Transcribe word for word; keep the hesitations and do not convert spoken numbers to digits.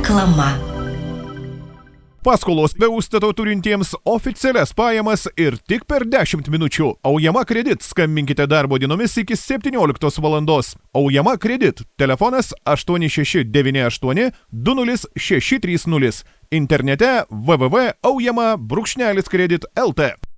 Reklama. Paskolos be užstato turintiems oficialias pajamas ir tik per dešimt minučių. Aujama Kredit. Skambinkite darbo dienomis iki septynioliktos valandos. Aujama Kredit. Telefonas aštuoni šeši devyni aštuoni du nulis šeši trys nulis. Internete w w w taškas aujama brūkšnelis kredit taškas l t.